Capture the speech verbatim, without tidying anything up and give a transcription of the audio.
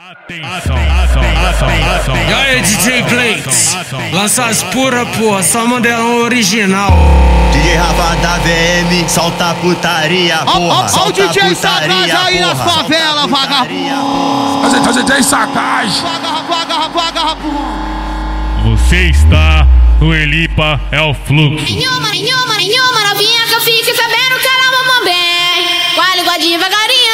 Atenção, atenção, atenção. E aí, D J Blakes, lança as pura, porra, só modelão original. D J Rafa da V M, solta putaria, porra. Ó o D J Sagaz aí nas favelas, vagabundo. A gente tem Sagaz. Você está no Elipa, é o fluxo. Nenhuma, nenhuma, nenhuma novinha que eu fique sabendo que ela mama bem. Com a língua devagarinho.